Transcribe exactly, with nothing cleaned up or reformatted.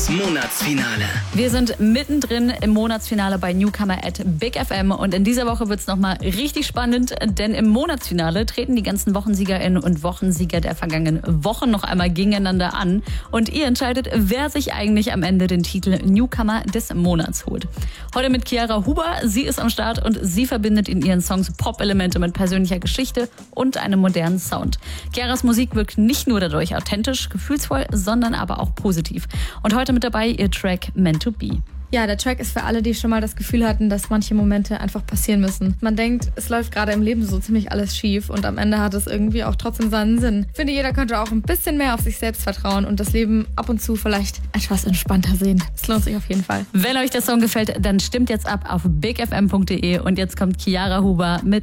Monatsfinale. Wir sind mittendrin im Monatsfinale bei Newcomer at Big F M und in dieser Woche wird es nochmal richtig spannend, denn im Monatsfinale treten die ganzen WochensiegerInnen und Wochensieger der vergangenen Wochen noch einmal gegeneinander an und ihr entscheidet, wer sich eigentlich am Ende den Titel Newcomer des Monats holt. Heute mit Chiara Huber, sie ist am Start und sie verbindet in ihren Songs Pop-Elemente mit persönlicher Geschichte und einem modernen Sound. Chiaras Musik wirkt nicht nur dadurch authentisch, gefühlsvoll, sondern aber auch positiv. Und heute mit dabei ihr Track Meant to Be. Ja, der Track ist für alle, die schon mal das Gefühl hatten, dass manche Momente einfach passieren müssen. Man denkt, es läuft gerade im Leben so ziemlich alles schief und am Ende hat es irgendwie auch trotzdem seinen Sinn. Ich finde, jeder könnte auch ein bisschen mehr auf sich selbst vertrauen und das Leben ab und zu vielleicht etwas entspannter sehen. Es lohnt sich auf jeden Fall. Wenn euch der Song gefällt, dann stimmt jetzt ab auf big f m punkt d e und jetzt kommt Chiara Huber mit